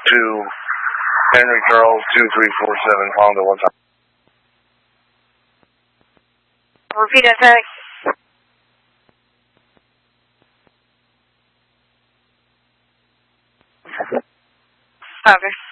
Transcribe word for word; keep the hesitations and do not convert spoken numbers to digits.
to Henry Charles two three four seven Honda one time. Repeat that, Tag. Copy.